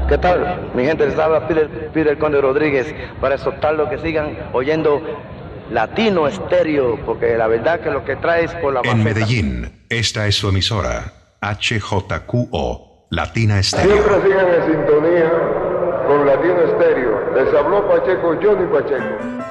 ¿Qué tal? Mi gente, les habla Peter Conde Rodríguez para exhortarlos que sigan oyendo Latino Estéreo, porque la verdad que lo que trae es por la En maceta. Medellín, esta es su emisora, HJQO, Latina Estéreo. Siempre sigan en sintonía con Latino Estéreo. Les habló Pacheco, Johnny Pacheco.